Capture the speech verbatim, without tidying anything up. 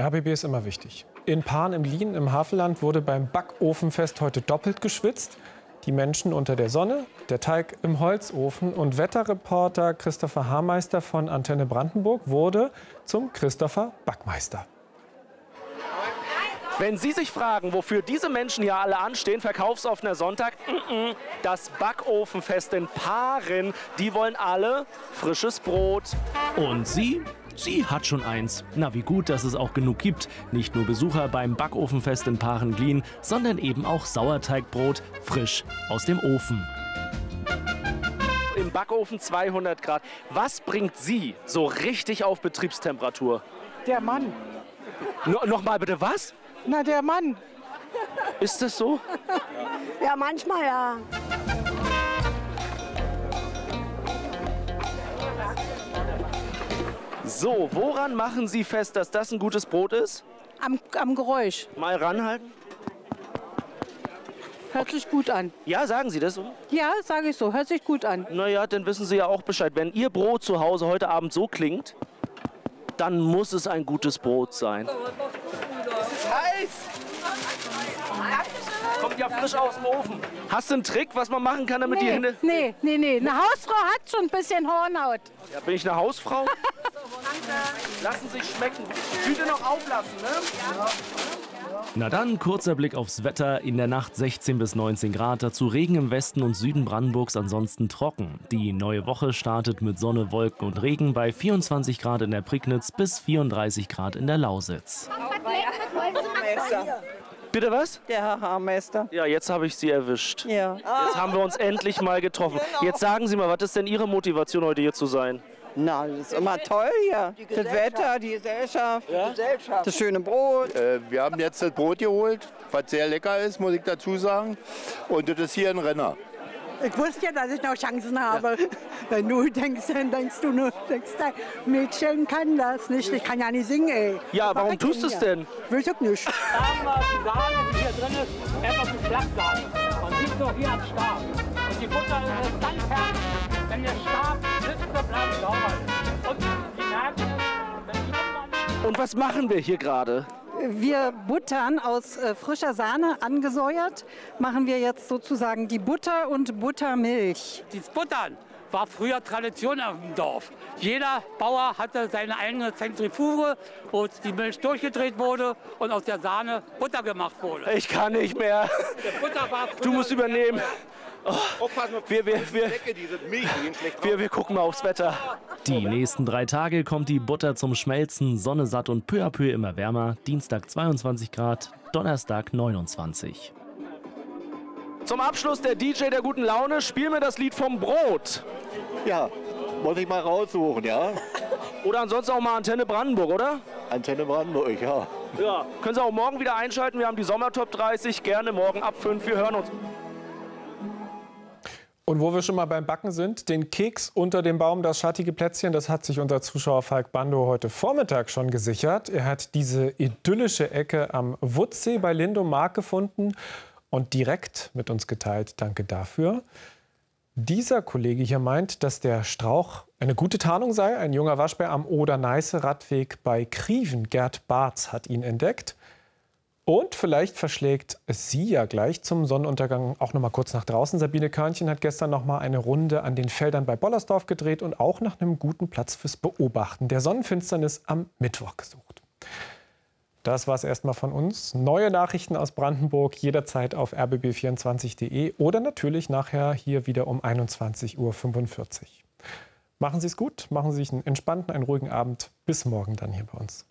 R B B ist immer wichtig. In Paarn im Lien im Havelland wurde beim Backofenfest heute doppelt geschwitzt. Die Menschen unter der Sonne, der Teig im Holzofen und Wetterreporter Christopher Haarmeister von Antenne Brandenburg wurde zum Christopher Backmeister. Wenn Sie sich fragen, wofür diese Menschen hier alle anstehen, verkaufsoffener Sonntag, das Backofenfest in Paaren, die wollen alle frisches Brot. Und sie? Sie hat schon eins. Na, wie gut, dass es auch genug gibt. Nicht nur Besucher beim Backofenfest in Paaren-Glien, sondern eben auch Sauerteigbrot, frisch aus dem Ofen. Im Backofen zweihundert Grad. Was bringt Sie so richtig auf Betriebstemperatur? Der Mann. No, Nochmal bitte, was? Na, der Mann. Ist das so? Ja, manchmal ja. So, woran machen Sie fest, dass das ein gutes Brot ist? Am, am Geräusch. Mal ranhalten. Hört sich gut an. Ja, sagen Sie das so? Ja, sage ich so. Hört sich gut an. Naja, dann wissen Sie ja auch Bescheid. Wenn Ihr Brot zu Hause heute Abend so klingt, dann muss es ein gutes Brot sein. Es ist heiß! Kommt ja frisch aus dem Ofen. Hast du einen Trick, was man machen kann, damit nee, die Hände... Nee, nee, nee. Eine Hausfrau hat schon ein bisschen Hornhaut. Ja, bin ich eine Hausfrau? Lassen Sie sich schmecken. Tüte noch auflassen, ne? Ja. Na dann, kurzer Blick aufs Wetter. In der Nacht sechzehn bis neunzehn Grad, dazu Regen im Westen und Süden Brandenburgs, ansonsten trocken. Die neue Woche startet mit Sonne, Wolken und Regen bei vierundzwanzig Grad in der Prignitz bis vierunddreißig Grad in der Lausitz. Bitte was? Der Herr Haarmeister. Ja, jetzt habe ich Sie erwischt. Ja. Jetzt haben wir uns endlich mal getroffen. Genau. Jetzt sagen Sie mal, was ist denn Ihre Motivation, heute hier zu sein? Na, das ist immer toll hier. Das Wetter, die Gesellschaft, Ja? Gesellschaft, das schöne Brot. Äh, wir haben jetzt das Brot geholt, was sehr lecker ist, muss ich dazu sagen. Und das ist hier ein Renner. Ich wusste ja, dass ich noch Chancen habe. Ja. Wenn du denkst, dann denkst du nur, denkst, Mädchen kann das nicht. Ich kann ja nicht singen, ey. Ja, warum tust du es denn? Weiß ich nicht. Sagen wir, die Sahne, die hier drin ist, einfach zu Flachsahne. Man sieht doch hier am Stab. Und die Butter ist dann fertig, wenn der Stab sitzt, der bleibt sauber. Und die merken es, wenn die Und was machen wir hier gerade? Wir buttern aus äh, frischer Sahne angesäuert, machen wir jetzt sozusagen die Butter und Buttermilch. Das Buttern war früher Tradition im Dorf. Jeder Bauer hatte seine eigene Zentrifuge, wo die Milch durchgedreht wurde und aus der Sahne Butter gemacht wurde. Ich kann nicht mehr. Der Butter war Du musst übernehmen. Oh, wir, wir, wir, wir, wir gucken mal aufs Wetter. Die nächsten drei Tage kommt die Butter zum Schmelzen, Sonne satt und peu à peu immer wärmer. Dienstag zweiundzwanzig Grad, Donnerstag neunundzwanzig. Zum Abschluss der D J der guten Laune, spiel mir das Lied vom Brot. Ja, muss ich mal raussuchen, ja? Oder ansonsten auch mal Antenne Brandenburg, oder? Antenne Brandenburg, ja. Ja. Können Sie auch morgen wieder einschalten, wir haben die Sommertop dreißig, gerne morgen ab fünf, wir hören uns. Und wo wir schon mal beim Backen sind, den Keks unter dem Baum, das schattige Plätzchen, das hat sich unser Zuschauer Falk Bando heute Vormittag schon gesichert. Er hat diese idyllische Ecke am Wuttsee bei Lindow-Mark gefunden und direkt mit uns geteilt. Danke dafür. Dieser Kollege hier meint, dass der Strauch eine gute Tarnung sei. Ein junger Waschbär am Oder-Neiße-Radweg bei Krieven, Gerd Barz, hat ihn entdeckt. Und vielleicht verschlägt es Sie ja gleich zum Sonnenuntergang auch noch mal kurz nach draußen. Sabine Körnchen hat gestern noch mal eine Runde an den Feldern bei Bollersdorf gedreht und auch nach einem guten Platz fürs Beobachten der Sonnenfinsternis am Mittwoch gesucht. Das war es erstmal von uns. Neue Nachrichten aus Brandenburg jederzeit auf r b b vierundzwanzig punkt de oder natürlich nachher hier wieder um einundzwanzig Uhr fünfundvierzig. Machen Sie es gut, machen Sie sich einen entspannten, einen ruhigen Abend. Bis morgen dann hier bei uns.